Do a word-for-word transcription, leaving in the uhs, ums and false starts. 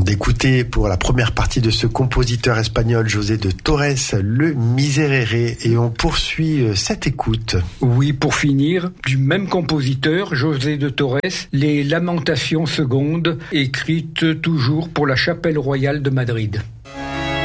d'écouter pour la première partie de ce compositeur espagnol José de Torres, le Miserere, et on poursuit cette écoute. Oui, pour finir, du même compositeur, José de Torres, les Lamentations secondes, écrites toujours pour la Chapelle royale de Madrid.